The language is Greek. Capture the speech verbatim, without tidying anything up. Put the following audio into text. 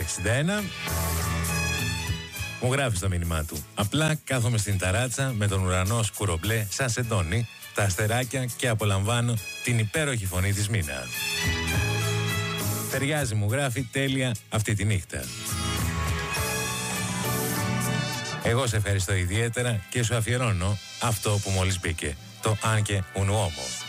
εξήντα ένα. Μου γράφει το μήνυμά του. Απλά κάθομαι στην ταράτσα με τον ουρανό σκουρομπλέ σαν σεντόνι, τα αστεράκια και απολαμβάνω την υπέροχη φωνή της Μίνα. Ταιριάζει, μου γράφει, τέλεια αυτή τη νύχτα. Εγώ σε ευχαριστώ ιδιαίτερα και σου αφιερώνω αυτό που μόλις μπήκε, το «Αν και un uomo».